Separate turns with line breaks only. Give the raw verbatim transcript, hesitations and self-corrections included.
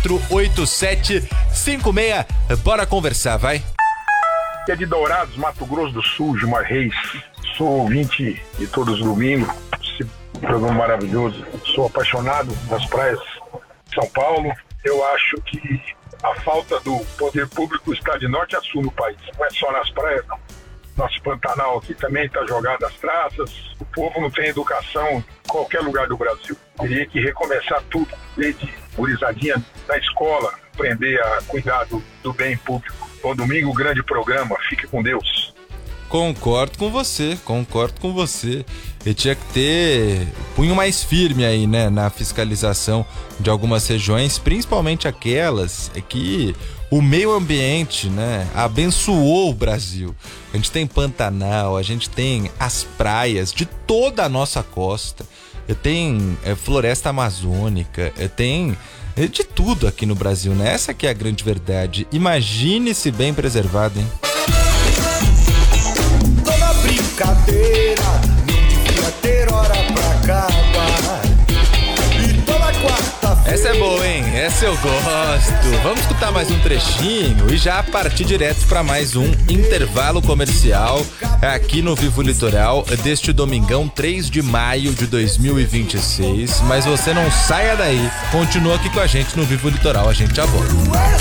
quatro oito sete cinco seis. Bora conversar, vai.
É de Dourados, Mato Grosso do Sul, Gilmar Reis. Sou ouvinte de todos os domingos, esse programa maravilhoso. Sou apaixonado das praias de São Paulo. Eu acho que a falta do poder público está de norte a sul no país. Não é só nas praias, não. Nosso Pantanal aqui também está jogado às traças. O povo não tem educação em qualquer lugar do Brasil. Teria que recomeçar tudo, desde gurizadinha na escola, aprender a cuidar do, do bem público. Bom domingo, grande programa. Fique com Deus.
Concordo com você, concordo com você. Eu tinha que ter punho mais firme aí, né, na fiscalização de algumas regiões, principalmente aquelas que o meio ambiente, né, abençoou o Brasil. A gente tem Pantanal, a gente tem as praias de toda a nossa costa, tem é, floresta amazônica, tem é, de tudo aqui no Brasil, né? Essa que é a grande verdade. Imagine se bem preservado, hein?
Toda brincadeira não devia ter hora pra acabar. E toda quarta-feira.
Essa é boa, hein? Essa eu gosto. Vamos escutar mais um trechinho e já partir direto para mais um intervalo comercial aqui no Vivo Litoral deste domingão, três de maio de dois mil e vinte e seis. Mas você não saia daí, continua aqui com a gente no Vivo Litoral, a gente já volta.